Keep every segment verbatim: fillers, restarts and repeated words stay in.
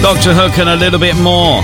Doctor Hook and a little bit more.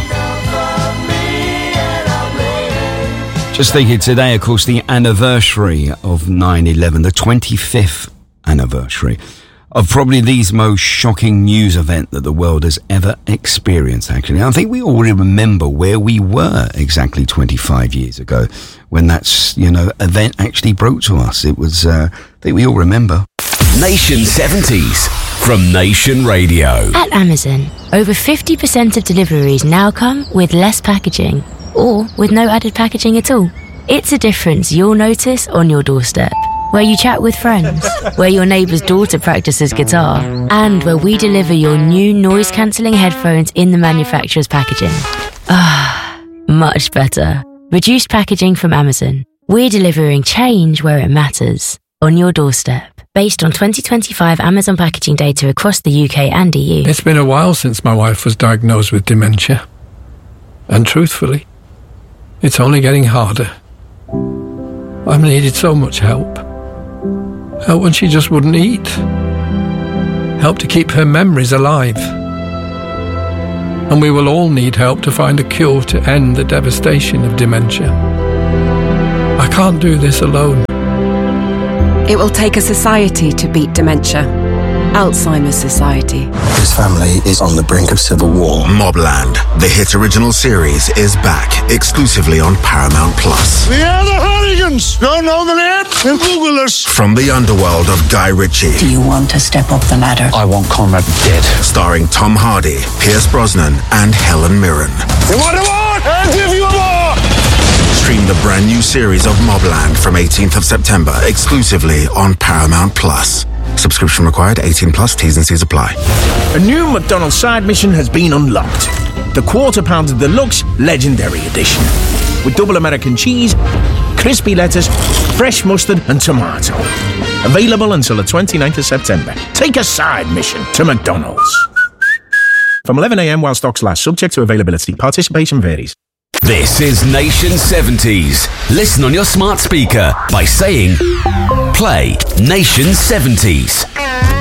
Just thinking today, of course, the anniversary of nine eleven, the twenty-fifth anniversary of probably the most shocking news event that the world has ever experienced, actually. I think we all remember where we were exactly twenty-five years ago when that, you know, event actually broke to us. It was, uh, I think we all remember. Nation seventies from Nation Radio. At Amazon, over fifty percent of deliveries now come with less packaging or with no added packaging at all. It's a difference you'll notice on your doorstep, where you chat with friends, where your neighbour's daughter practices guitar, and where we deliver your new noise-cancelling headphones in the manufacturer's packaging. Ah, much better. Reduced packaging from Amazon. We're delivering change where it matters, on your doorstep. Based on twenty twenty-five Amazon packaging data across the U K and E U. It's been a while since my wife was diagnosed with dementia. And truthfully, it's only getting harder. I've needed so much help. Help when she just wouldn't eat. Help to keep her memories alive. And we will all need help to find a cure to end the devastation of dementia. I can't do this alone. It will take a society to beat dementia. Alzheimer's Society. His family is on the brink of civil war. Mobland, the hit original series, is back exclusively on Paramount Plus. We are the Hooligans. Don't know the name? Then Google us. From the underworld of Guy Ritchie. Do you want to step up the ladder? I want Conrad dead. Starring Tom Hardy, Pierce Brosnan, and Helen Mirren. You want a more? I'll give you a more. Stream the brand new series of Mobland from eighteenth of September exclusively on Paramount Plus. Subscription required, eighteen plus, T's and C's apply. A new McDonald's side mission has been unlocked. The Quarter Pounder Deluxe Legendary Edition. With double American cheese, crispy lettuce, fresh mustard and tomato. Available until the twenty-ninth of September. Take a side mission to McDonald's. From eleven a.m. while stocks last, subject to availability. Participation varies. This is Nation seventies. Listen on your smart speaker by saying, play Nation seventies.